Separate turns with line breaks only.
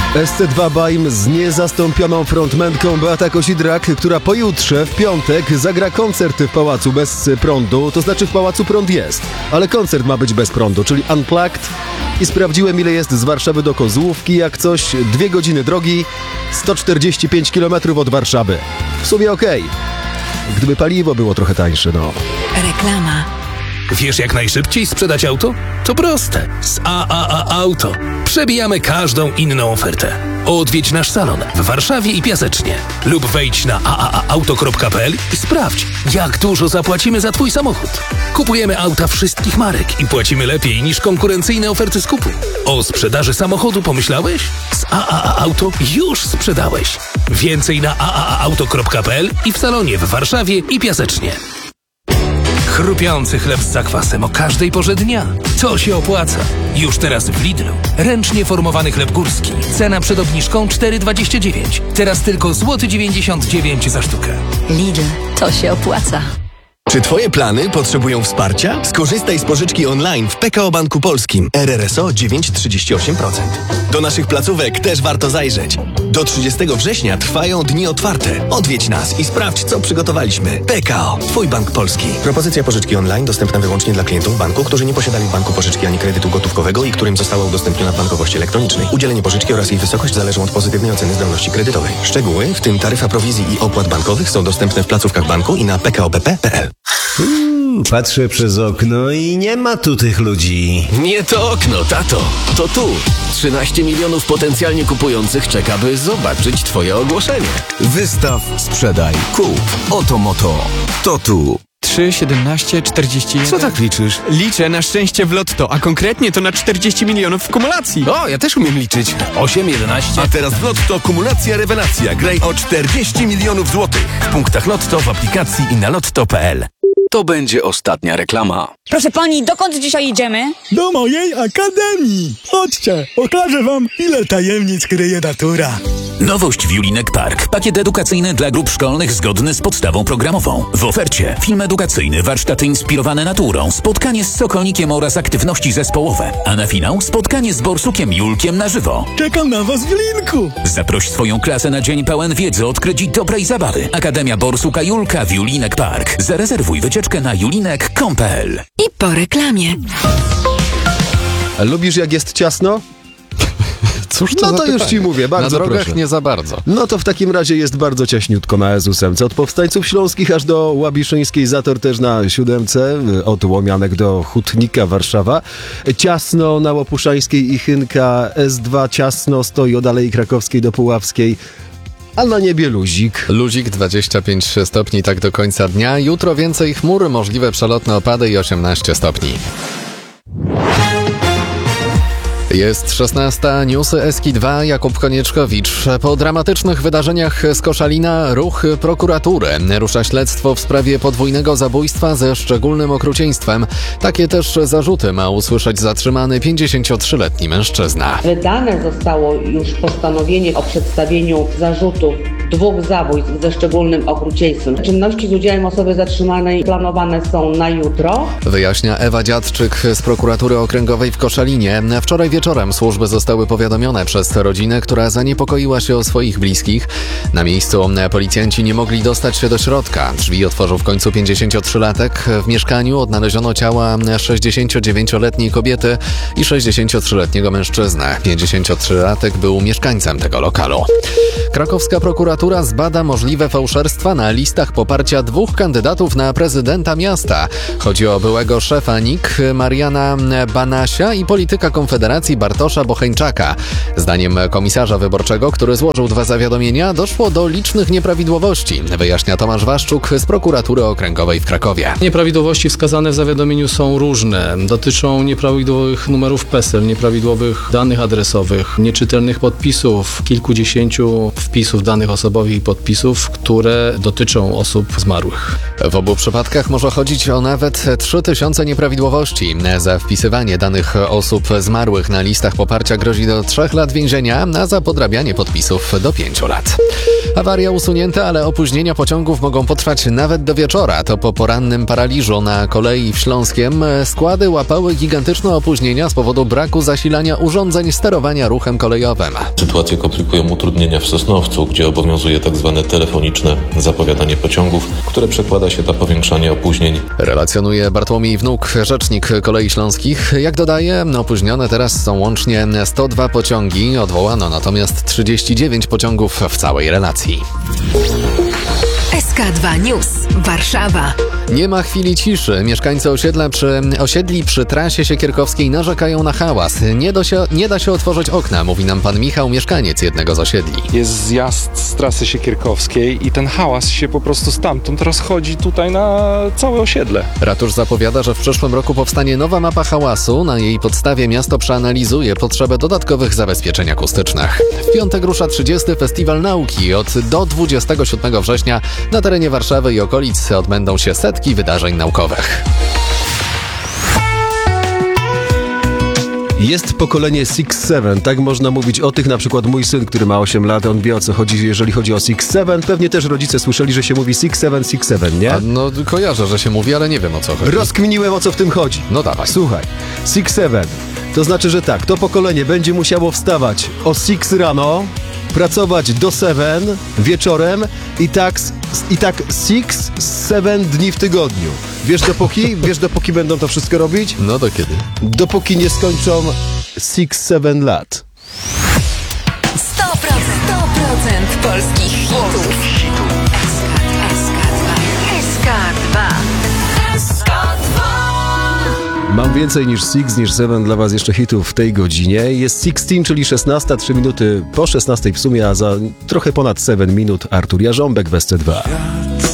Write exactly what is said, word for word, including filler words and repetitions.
S C dwa Baim z niezastąpioną frontmenką Beata Kosidrak, która pojutrze w piątek zagra koncert w Pałacu bez prądu, to znaczy w Pałacu prąd jest, ale koncert ma być bez prądu, czyli unplugged. I sprawdziłem, ile jest z Warszawy do Kozłówki, jak coś, dwie godziny drogi, sto czterdzieści pięć kilometrów od Warszawy. W sumie okej, okay. Gdyby paliwo było trochę tańsze, no.
Reklama.
Wiesz, jak najszybciej sprzedać auto? To proste. Z A A A Auto przebijamy każdą inną ofertę. Odwiedź nasz salon w Warszawie i Piasecznie lub wejdź na a a a auto kropka p l i sprawdź, jak dużo zapłacimy za Twój samochód. Kupujemy auta wszystkich marek i płacimy lepiej niż konkurencyjne oferty skupu. O sprzedaży samochodu pomyślałeś? Z A A A Auto już sprzedałeś. Więcej na a a a auto kropka p l i w salonie w Warszawie i Piasecznie. Chrupiący chleb z zakwasem o każdej porze dnia. To się opłaca. Już teraz w Lidlu. Ręcznie formowany chleb górski. Cena przed obniżką cztery dwadzieścia dziewięć. Teraz tylko złoty dziewięćdziesiąt dziewięć za sztukę.
Lidl, to się opłaca.
Czy Twoje plany potrzebują wsparcia? Skorzystaj z pożyczki online w P K O Banku Polskim. R R S O dziewięć przecinek trzydzieści osiem procent. Do naszych placówek też warto zajrzeć. Do trzydziestego września trwają dni otwarte. Odwiedź nas i sprawdź, co przygotowaliśmy. P K O. Twój bank polski. Propozycja pożyczki online dostępna wyłącznie dla klientów banku, którzy nie posiadali w banku pożyczki ani kredytu gotówkowego i którym została udostępniona w bankowości elektronicznej. Udzielenie pożyczki oraz jej wysokość zależą od pozytywnej oceny zdolności kredytowej. Szczegóły, w tym taryfa prowizji i opłat bankowych, są dostępne w placówkach banku i na p k o b p kropka p l.
Hmm, patrzę przez okno i nie ma tu tych ludzi.
Nie to okno, tato. To tu. trzynaście milionów potencjalnie kupujących czeka, by zobaczyć Twoje ogłoszenie.
Wystaw, sprzedaj, kup. Oto moto. To tu.
trzy, siedemnaście, czterdzieści jeden.
Co tak liczysz?
Liczę na szczęście w lotto, a konkretnie to na czterdzieści milionów w kumulacji.
O, ja też umiem liczyć.
osiem, jedenaście.
A teraz w Lotto kumulacja rewelacja. Graj o czterdzieści milionów złotych. W punktach Lotto, w aplikacji i na lotto kropka p l.
To będzie ostatnia reklama.
Proszę pani, dokąd dzisiaj idziemy?
Do mojej akademii. Chodźcie, pokażę wam, ile tajemnic kryje natura.
Nowość w Julinek Park. Pakiet edukacyjny dla grup szkolnych zgodny z podstawą programową. W ofercie film edukacyjny, warsztaty inspirowane naturą, spotkanie z Sokolnikiem oraz aktywności zespołowe. A na finał spotkanie z Borsukiem Julkiem na żywo.
Czekam na was w Julinku.
Zaproś swoją klasę na dzień pełen wiedzy, odkryć i dobrej zabawy. Akademia Borsuka Julka w Julinek Park. Zarezerwuj wycieczkę na julinek kropka com kropka p l.
I po reklamie.
A lubisz, jak jest ciasno?
Cóż to
no
za
to już
pytanie?
ci mówię, bardzo
Na drogach
proszę.
nie za bardzo.
No to w takim razie jest bardzo ciaśniutko na S ósmce. Od Powstańców Śląskich aż do Łabiszyńskiej, Zator też na siódemce, od Łomianek do Hutnika, Warszawa. Ciasno na Łopuszańskiej i Chynka, S dwa ciasno stoi od Alei Krakowskiej do Puławskiej. A na niebie luzik.
Luzik dwadzieścia pięć stopni tak do końca dnia. Jutro więcej chmur, możliwe przelotne opady i osiemnaście stopni. Jest szesnasta, newsy Eski dwa, Jakub Konieczkowicz. Po dramatycznych wydarzeniach z Koszalina ruch prokuratury. Rusza śledztwo w sprawie podwójnego zabójstwa ze szczególnym okrucieństwem. Takie też zarzuty ma usłyszeć zatrzymany pięćdziesięciotrzyletni mężczyzna.
Wydane zostało już postanowienie o przedstawieniu zarzutów dwóch zabójstw ze szczególnym okrucieństwem. Czynności z udziałem osoby zatrzymanej planowane są na jutro.
Wyjaśnia Ewa Dziadczyk z prokuratury okręgowej w Koszalinie. Wczoraj wieczorem służby zostały powiadomione przez rodzinę, która zaniepokoiła się o swoich bliskich. Na miejscu policjanci nie mogli dostać się do środka. Drzwi otworzył w końcu pięćdziesięciotrzylatek. W mieszkaniu odnaleziono ciała sześćdziesięciodziewięcioletniej kobiety i sześćdziesięciotrzyletniego mężczyzny. pięćdziesięciotrzylatek był mieszkańcem tego lokalu. Krakowska prokuratura zbada możliwe fałszerstwa na listach poparcia dwóch kandydatów na prezydenta miasta. Chodzi o byłego szefa N I K Mariana Banasia i polityka Konfederacji Bartosza Bocheńczaka. Zdaniem komisarza wyborczego, który złożył dwa zawiadomienia, doszło do licznych nieprawidłowości, wyjaśnia Tomasz Waszczuk z prokuratury okręgowej w Krakowie.
Nieprawidłowości wskazane w zawiadomieniu są różne. Dotyczą nieprawidłowych numerów PESEL, nieprawidłowych danych adresowych, nieczytelnych podpisów, kilkudziesięciu wpisów danych osobowych i podpisów, które dotyczą osób zmarłych.
W obu przypadkach może chodzić o nawet trzy tysiące nieprawidłowości. Za wpisywanie danych osób zmarłych na listach poparcia grozi do trzech lat więzienia, a za podrabianie podpisów do pięciu lat. Awaria usunięta, ale opóźnienia pociągów mogą potrwać nawet do wieczora. To po porannym paraliżu na kolei w Śląskiem składy łapały gigantyczne opóźnienia z powodu braku zasilania urządzeń sterowania ruchem kolejowym.
Sytuację komplikują utrudnienia w Sosnowcu, gdzie obowiązuje tzw. telefoniczne zapowiadanie pociągów, które przekłada się na powiększanie opóźnień.
Relacjonuje Bartłomiej Wnuk, rzecznik Kolei Śląskich. Jak dodaje, opóźnione teraz są łącznie sto dwa pociągi, odwołano natomiast trzydzieści dziewięć pociągów w całej relacji.
S K dwa News. Warszawa.
Nie ma chwili ciszy. Mieszkańcy osiedla przy, osiedli przy trasie siekierkowskiej narzekają na hałas. Nie, do się, nie da się otworzyć okna, mówi nam pan Michał, mieszkaniec jednego z osiedli.
Jest zjazd z trasy siekierkowskiej i ten hałas się po prostu stamtąd rozchodzi tutaj na całe osiedle.
Ratusz zapowiada, że w przyszłym roku powstanie nowa mapa hałasu. Na jej podstawie miasto przeanalizuje potrzebę dodatkowych zabezpieczeń akustycznych. W piątek rusza trzydziesty Festiwal Nauki. Od do dwudziestego siódmego września na terenie Warszawy i okolic odbędą się setki wydarzeń naukowych.
Jest pokolenie six seven, tak można mówić o tych, na przykład mój syn, który ma osiem lat, on wie o co chodzi, jeżeli chodzi o six seven. Pewnie też rodzice słyszeli, że się mówi six seven, six seven, nie?
A no kojarzę, że się mówi, ale nie wiem o co chodzi.
Rozkminiłem, o co w tym chodzi.
No dawaj.
Słuchaj, six seven, to znaczy, że tak, to pokolenie będzie musiało wstawać o six rano, pracować do seven wieczorem i tak, i tak six, seven dni w tygodniu. Wiesz dopóki? Wiesz dopóki będą to wszystko robić?
No do kiedy?
Dopóki nie skończą six seven lat.
sto procent, sto procent polskich hitów. S K dwa. S K dwa. S K dwa.
Mam więcej niż six, niż seven dla was jeszcze hitów w tej godzinie. Jest szesnaście, czyli szesnasta, trzy minuty po szesnastej w sumie, a za trochę ponad siedem minut Artur Jarząbek w S C dwa.